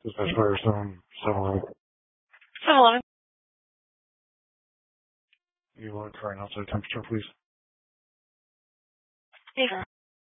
Dispatch Firestone 711. 711. You want current outside temperature, please? Yes, sir.